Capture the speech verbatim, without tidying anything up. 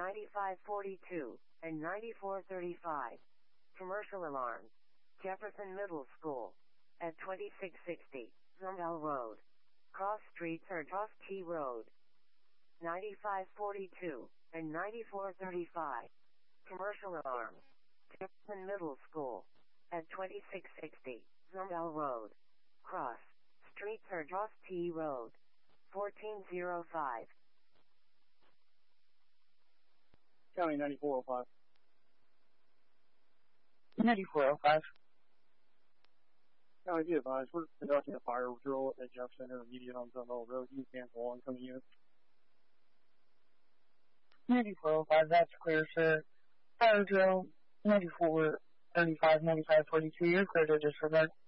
ninety-five forty-two, and ninety-four thirty-five. Commercial alarms. Jefferson Middle School. At twenty-six sixty, Zumwell Road. Cross streets are Joss T Road. ninety-five forty-two, and ninety-four thirty-five. Commercial alarms. Jefferson Middle School. At twenty-six sixty, Zumwell Road. Cross streets are Joss T Road. fourteen oh five. County ninety-four oh five. ninety-four oh five. County, be advised, we're conducting a fire drill at Jefferson Intermediate on Zumwell Road. You can't go on coming in. ninety-four oh five, that's clear, sir. Fire drill, ninety-four thirty-five, ninety-five forty-two, you're clear to disregard.